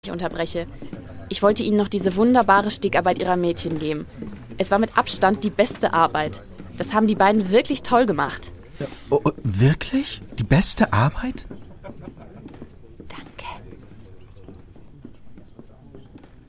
ich unterbreche. Ich wollte Ihnen noch diese wunderbare Stickarbeit Ihrer Mädchen geben. Es war mit Abstand die beste Arbeit. Das haben die beiden wirklich toll gemacht. Wirklich? Die beste Arbeit?